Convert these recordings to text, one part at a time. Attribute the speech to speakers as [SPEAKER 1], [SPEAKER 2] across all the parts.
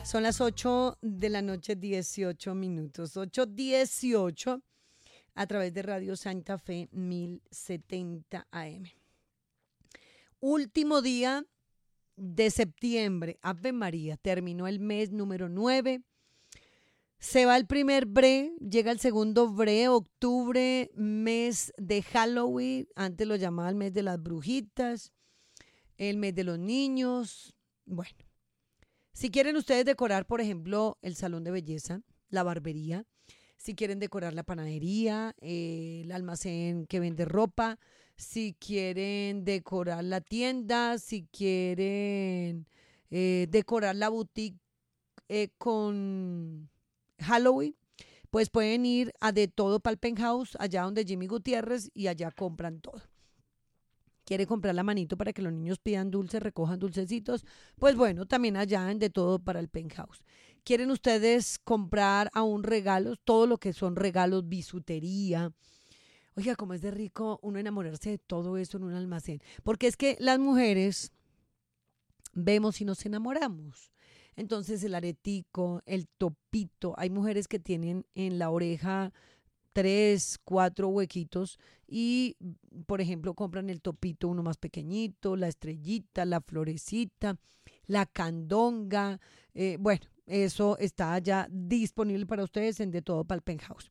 [SPEAKER 1] Son las 8 de la noche, 18 minutos. 8:18 a través de Radio Santa Fe 1070 AM. Último día de septiembre. Ave María, terminó el mes número 9. Se va el primer bre, llega el segundo bre, octubre, mes de Halloween. Antes lo llamaban el mes de las brujitas, el mes de los niños. Bueno. Si quieren ustedes decorar, por ejemplo, el salón de belleza, la barbería, si quieren decorar la panadería, el almacén que vende ropa, si quieren decorar la tienda, si quieren decorar la boutique con Halloween, pues pueden ir a De Todo para el Penthouse, allá donde Jimmy Gutiérrez, y allá compran todo. Quiere comprar la manito para que los niños pidan dulces, recojan dulcecitos, pues bueno, también allá en De Todo para el Penthouse. ¿Quieren ustedes comprar aún regalos? Todo lo que son regalos, bisutería. Oiga, cómo es de rico uno enamorarse de todo eso en un almacén. Porque es que las mujeres vemos y nos enamoramos. Entonces el aretico, el topito, hay mujeres que tienen en la oreja 3, 4 huequitos y, por ejemplo, compran el topito uno más pequeñito, la estrellita, la florecita, la candonga. Bueno, eso está ya disponible para ustedes en De Todo para el Penthouse.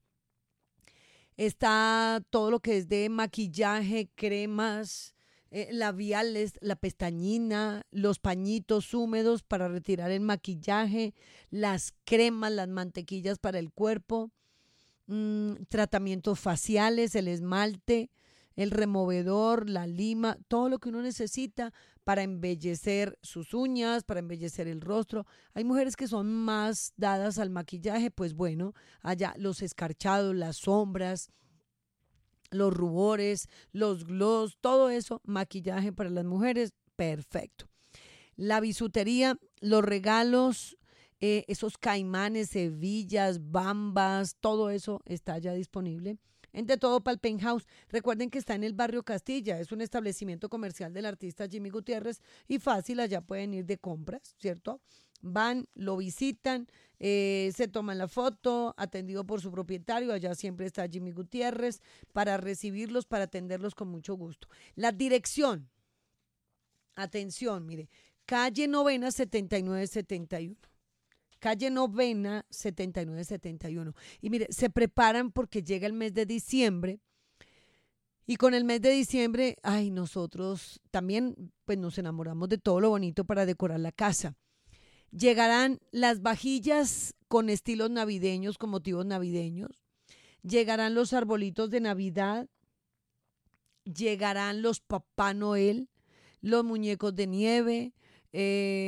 [SPEAKER 1] Está todo lo que es de maquillaje, cremas, labiales, la pestañina, los pañitos húmedos para retirar el maquillaje, las cremas, las mantequillas para el cuerpo. Tratamientos faciales, el esmalte, el removedor, la lima, todo lo que uno necesita para embellecer sus uñas, para embellecer el rostro. Hay mujeres que son más dadas al maquillaje, pues bueno, allá los escarchados, las sombras, los rubores, los gloss, todo eso, maquillaje para las mujeres, perfecto. La bisutería, los regalos, esos caimanes, hebillas, bambas, todo eso está ya disponible en De Todo para el Penthouse. Recuerden que está en el barrio Castilla, es un establecimiento comercial del artista Jimmy Gutiérrez y fácil, allá pueden ir de compras, ¿cierto? Van, lo visitan, se toman la foto, atendido por su propietario, allá siempre está Jimmy Gutiérrez para recibirlos, para atenderlos con mucho gusto. La dirección, atención, mire, calle Novena 7971. Calle Novena 7971. Y mire, se preparan porque llega el mes de diciembre. Y con el mes de diciembre, ay, nosotros también pues nos enamoramos de todo lo bonito para decorar la casa. Llegarán las vajillas con estilos navideños, con motivos navideños. Llegarán los arbolitos de Navidad. Llegarán los Papá Noel, los muñecos de nieve,